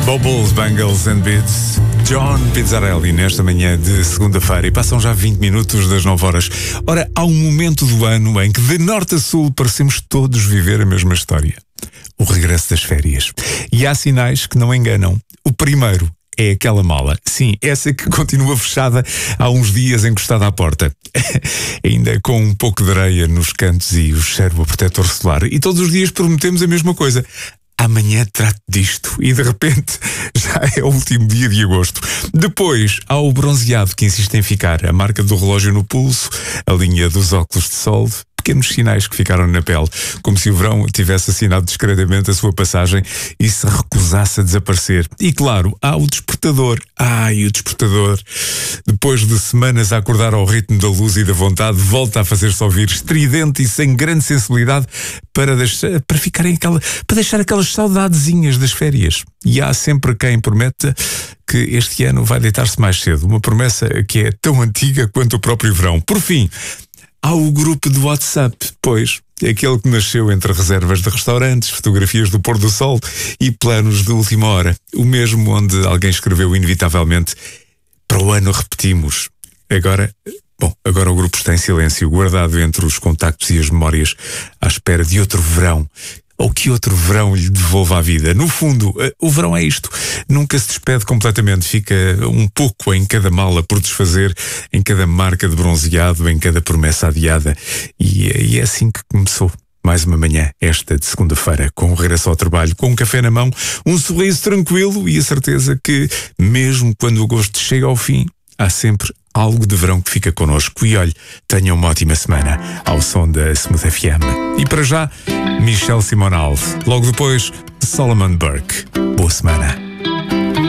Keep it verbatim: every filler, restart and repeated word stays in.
Bubbles, Bangles and Beats. John Pizzarelli nesta manhã de segunda-feira, e passam já vinte minutos das nove horas. Ora, há um momento do ano em que de norte a sul parecemos todos viver a mesma história: o regresso das férias. E há sinais que não enganam. O primeiro é aquela mala. Sim, essa que continua fechada há uns dias, encostada à porta. Ainda com um pouco de areia nos cantos e o cheiro a protetor solar. E todos os dias prometemos a mesma coisa: amanhã trato disto. E de repente já é o último dia de agosto. Depois há o bronzeado que insiste em ficar, a marca do relógio no pulso, a linha dos óculos de sol, pequenos sinais que ficaram na pele, como se o verão tivesse assinado discretamente a sua passagem e se recusasse a desaparecer. E claro, há o despertador. Ai, o despertador. Depois de semanas a acordar ao ritmo da luz e da vontade, volta a fazer-se ouvir estridente e sem grande sensibilidade para, deixar, para, ficarem aquela, para deixar aquelas saudadezinhas das férias. E há sempre quem prometa que este ano vai deitar-se mais cedo. Uma promessa que é tão antiga quanto o próprio verão. Por fim, há o grupo do WhatsApp, pois, aquele que nasceu entre reservas de restaurantes, fotografias do pôr do sol e planos de última hora. O mesmo onde alguém escreveu inevitavelmente: para o ano repetimos. Agora, bom, agora o grupo está em silêncio, guardado entre os contactos e as memórias, à espera de outro verão. Ou que outro verão lhe devolva a vida. No fundo, o verão é isto. Nunca se despede completamente. Fica um pouco em cada mala por desfazer, em cada marca de bronzeado, em cada promessa adiada. E, e é assim que começou mais uma manhã, esta de segunda-feira, com o regresso ao trabalho, com um café na mão, um sorriso tranquilo e a certeza que, mesmo quando o agosto chega ao fim, há sempre algo de verão que fica connosco. E olhe, tenham uma ótima semana ao som da Smooth F M. E para já, Michel Simonal. Logo depois, Solomon Burke. Boa semana.